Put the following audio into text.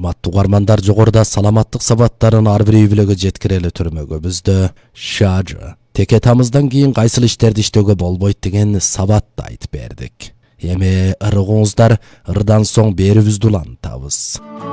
Урматтуу угармандар, жогоруда саламаттык сабаттарын ар бир үй-бүлөгө жеткирели түрмөгүбүздө шажы теке тамыздан кийин кайсыл иштерди иштөөгө болбойт деген сабатты айтып бердик. Эми ырыгыңыздар, ырдан соң берүүбүздү улантабыз.